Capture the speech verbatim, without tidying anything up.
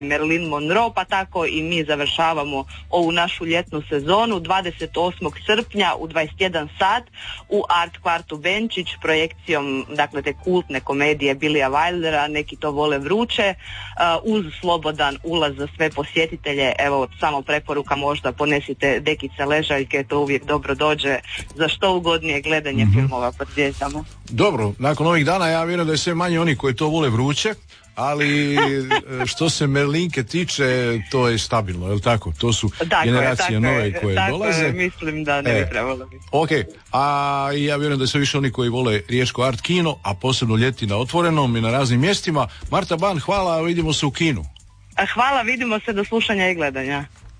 Marilyn Monroe, pa tako i mi završavamo ovu našu ljetnu sezonu dvadeset osmog srpnja u dvadeset jedan sat u Art kvartu Benčić projekcijom, dakle, te kultne komedije Billya Wildera, Neki to vole vruće, uh, uz slobodan ulaz za sve posjetitelje. Evo, samo preporuka, možda ponesite dekice ležaljke, to uvijek dobro dođe za što ugodnije gledanje mm-hmm. filmova pod zvijezdama. Dobro, nakon ovih dana ja vjerujem da je sve manje oni koji to vole vruće, ali što se Merlinke tiče, to je stabilno, je li tako? To su tako generacije je, nove koje tako dolaze. Je, mislim da ne e. bi trebalo biti. Ok, a ja vjerujem da su više oni koji vole riječko art kino, a posebno ljeti na otvorenom i na raznim mjestima. Marta Ban, hvala, vidimo se u kinu. Hvala, vidimo se, do slušanja i gledanja.